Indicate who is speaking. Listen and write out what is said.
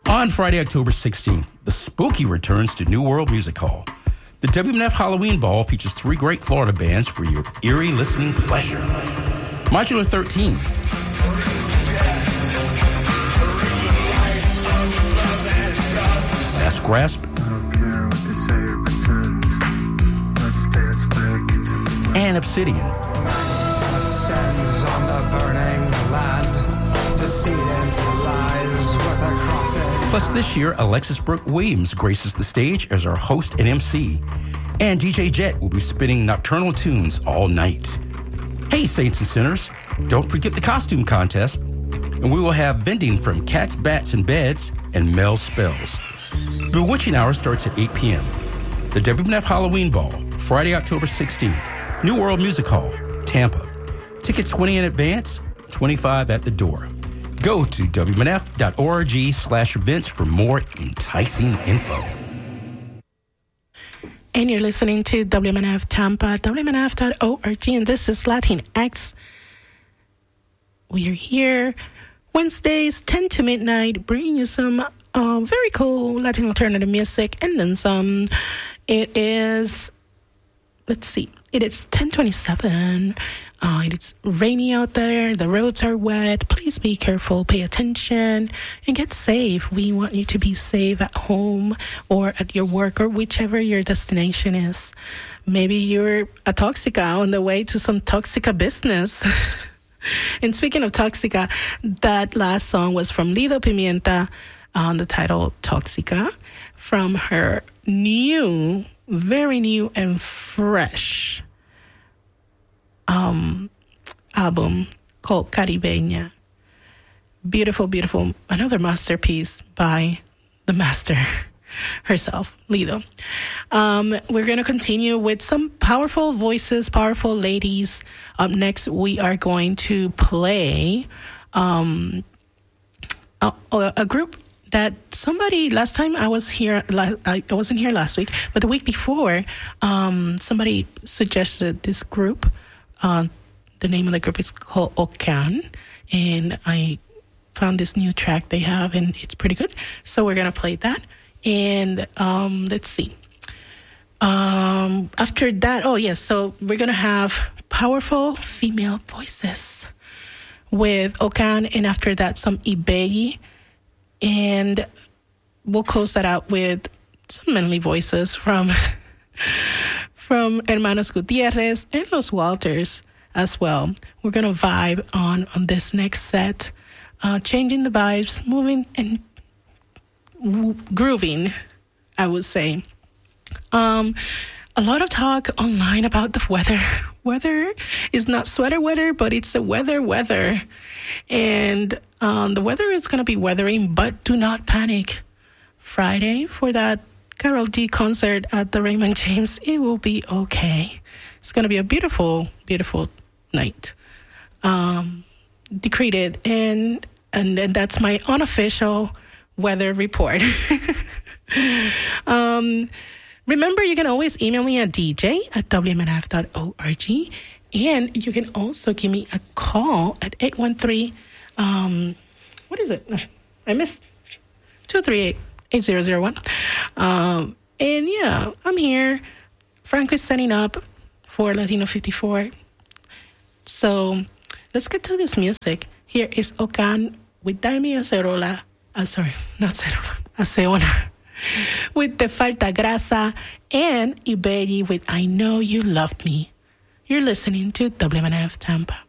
Speaker 1: On Friday, October 16th, the Spooky returns to New World Music Hall. The WMNF Halloween Ball features 3 great Florida bands for your eerie listening pleasure. Modular 13. Last Grasp. And Obsidian. Descends on the burning land to see into lies with a crossing. Plus, this year, Alexis Brooke Williams graces the stage as our host and MC. And DJ Jet will be spinning nocturnal tunes all night. Hey, Saints and Sinners, don't forget the costume contest. And we will have vending from Cats, Bats, and Beds and Mel Spells. Bewitching Hour starts at 8 p.m. The WMNF Halloween Ball, Friday, October 16th. New World Music Hall, Tampa. Tickets $20 in advance, $25 at the door. Go to WMNF.org/events for more enticing info.
Speaker 2: And you're listening to WMNF Tampa, WMNF.org, and this is Latinx. We are here Wednesdays, 10 to midnight, bringing you some very cool Latin alternative music and then some. It is 10:27. It's rainy out there. The roads are wet. Please be careful. Pay attention and get safe. We want you to be safe at home or at your work or whichever your destination is. Maybe you're a Toxica on the way to some Toxica business. And speaking of Toxica, that last song was from Lido Pimienta on the title Toxica from her very new and fresh album called Caribeña. Beautiful, beautiful. Another masterpiece by the master herself, Lido. We're going to continue with some powerful voices, powerful ladies. Up next, we are going to play a group that somebody, last time I was here, I wasn't here last week, but the week before, somebody suggested this group. The name of the group is called Ocan, and I found this new track they have, and it's pretty good. So we're going to play that. And let's see. After that, so we're going to have powerful female voices with Ocan, and after that, some Ibegi. And we'll close that out with some manly voices from Hermanos Gutierrez and Los Walters as well. We're going to vibe on this next set, changing the vibes, moving and grooving, I would say. A lot of talk online about the weather. Weather is not sweater weather, but it's the weather. And the weather is going to be weathering, but do not panic. Friday, for that Karol G concert at the Raymond James, it will be okay. It's going to be a beautiful, beautiful night. Decreed, and then that's my unofficial weather report. Remember, you can always email me at dj@wmnf.org, and you can also give me a call at 813, what is it? I missed 238-8001. And yeah, I'm here. Franco is setting up for Latino 54. So let's get to this music. Here is Ocan with Daimi Acerola. Aceona. With the Falta Grasa, and Ibegi with I Know You Loved Me. You're listening to WMNF Tampa.